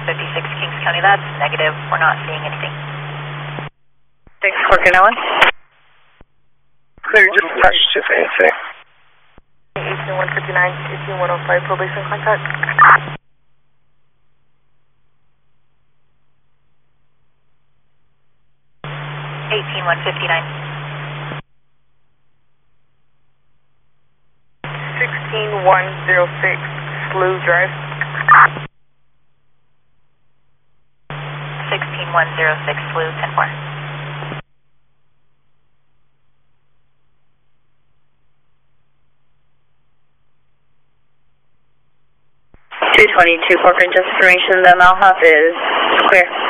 Kings County, that's negative. We're not seeing anything. Thanks, Corker Noah. Clear, just attached to anything. 18159, 18105, probation contact. 18159. 16106, Slough Drive. 16106, Slough, 10-4. Two 22 Corcoran, just information, the Malhop is clear.